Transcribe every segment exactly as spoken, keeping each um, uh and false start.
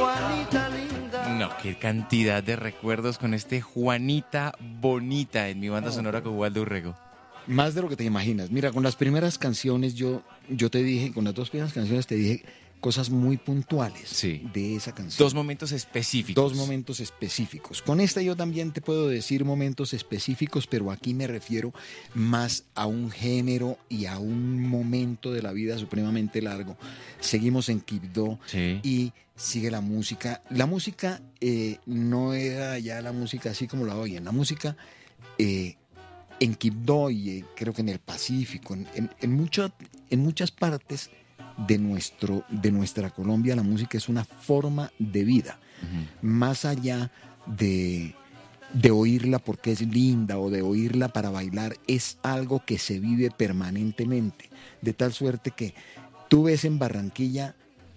Juanita linda. No, qué cantidad de recuerdos con este Juanita Bonita en mi banda sonora con Waldo Urrego. Más de lo que te imaginas. Mira, con las primeras canciones yo, yo te dije, con las dos primeras canciones te dije cosas muy puntuales Sí. de esa canción. Dos momentos específicos. Dos momentos específicos. Con esta yo también te puedo decir momentos específicos, pero aquí me refiero más a un género y a un momento de la vida supremamente largo. Seguimos en Quibdó Sí. y sigue la música. La música eh, no era ya la música así como la oyen. La música eh, en Quibdó y eh, creo que en el Pacífico, en, en, en, mucho, en muchas partes de, nuestro, de nuestra Colombia, la música es una forma de vida. Uh-huh. Más allá de, de oírla porque es linda o de oírla para bailar, es algo que se vive permanentemente. De tal suerte que tú ves en Barranquilla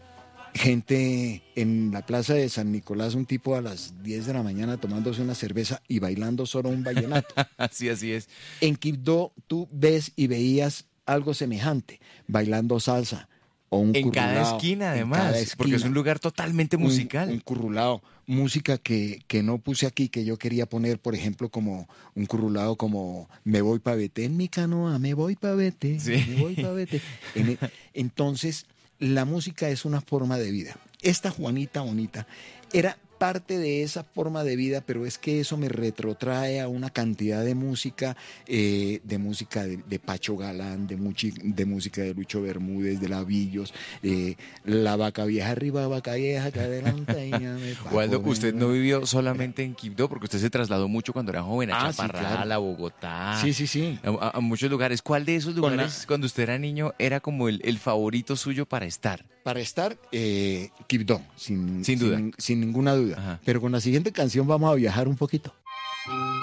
gente en la plaza de San Nicolás, un tipo a las diez de la mañana tomándose una cerveza y bailando solo un vallenato. Así, así es. En Quibdó tú ves y veías algo semejante, bailando salsa o un en currulao. Cada esquina, además, en cada esquina, porque es un lugar totalmente musical. Un, un currulao, música que, que no puse aquí, que yo quería poner, por ejemplo, como un currulao como Me voy pa' Vete en mi canoa, me voy pa' Vete, sí. me voy pa' Vete. En, entonces, la música es una forma de vida. Esta Juanita Bonita era parte de esa forma de vida, pero es que eso me retrotrae a una cantidad de música, eh, de música de, de Pacho Galán, de, muchi, de música de Lucho Bermúdez, de Lavillos, eh, La Vaca Vieja arriba, Vaca Vieja que adelante. Waldo, usted no vivió solamente en Quibdó, porque usted se trasladó mucho cuando era joven a ah, Chaparral, sí, claro. a Bogotá, sí, sí, sí. A, a muchos lugares. ¿Cuál de esos lugares, la... cuando usted era niño, era como el, el favorito suyo para estar? Para estar, eh, Quibdó, sin, sin duda. Sin, sin ninguna duda. Ajá. Pero con la siguiente canción vamos a viajar un poquito.